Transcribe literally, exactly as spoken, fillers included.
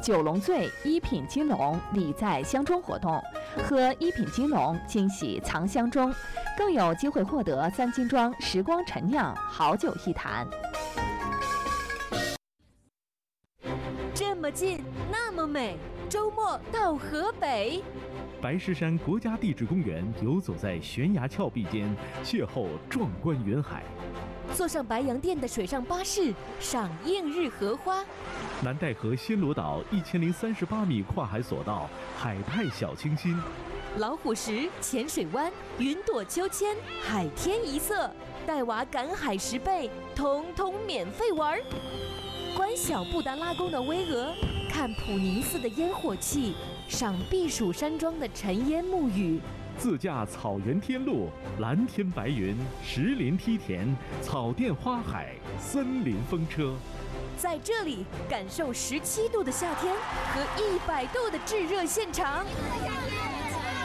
九龙醉一品金龙礼在箱中活动，喝一品金龙惊喜藏箱中，更有机会获得三金庄时光陈酿好酒一坛。 这么近，那么美，周末到河北。 白石山国家地质公园游走在悬崖峭壁间，邂逅壮观云海。 坐上白洋淀的水上巴士，赏映日荷花。 南戴河暹罗岛一千零三十八米跨海索道，海派小清新。 老虎石、浅水湾、云朵秋千，海天一色，带娃赶海十倍，通通免费玩。观小布达拉宫的巍峨，看普宁寺的烟火气，赏避暑山庄的尘烟沐雨。 自驾草原天路，蓝天白云，石林梯田，草甸花海，森林风车。 在这里感受十七度的夏天和一百度的炙热现场。